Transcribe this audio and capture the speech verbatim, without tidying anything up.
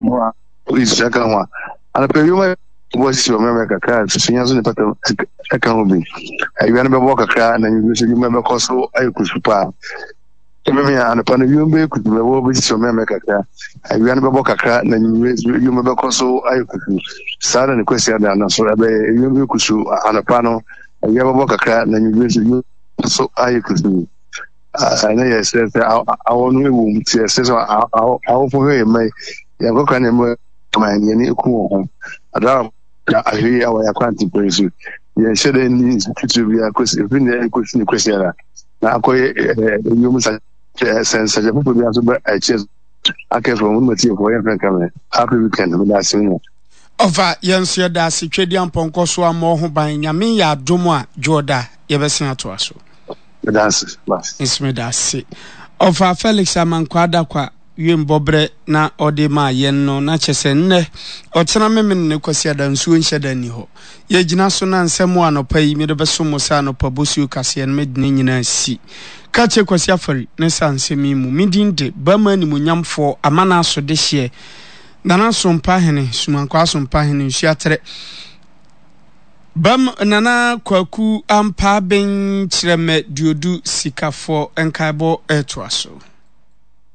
mo is second one and pe you was your member kakra so nya so ne pata aka ho bi ayi na be bo kakra na you so you member koso ayi kusupa me and upon you be could be wo so member kakra ayi na be bo kakra na you member koso ayi kusu sara ne kwesi da na so be you be kusu anapano ayi be bo kakra na you so ayi kusu I know yes I won't be to so I for her my ya go kan mo my ni ku ho ada I hear our quantity praise you ya should any to be a question if any question question na akoy you must sense je people be aso ba I cheers ake from material for your friend come happy weekend me da sin Ova yenso da se twedi amponko so amo ho ban nyame ya domo a joda ye besin ato aso dance bas isme da se Ova Felix Amankwada kwa yembobre na ode ma yen no na chese nne otena memen ne kwasi ada nsuo nhyeda ni ho ye gina so na nsemo anopa yi me de beso mo sa anopa bosu kase en medine nyina si ka che kwasi afari ne sansemi mu midinde ba ma ni munyamfo amana so de hye nana sompa hene sumankwa sompa hene nsuatere bam nana kwaku ampa ben kireme diodu sikafo enkaibo eto aso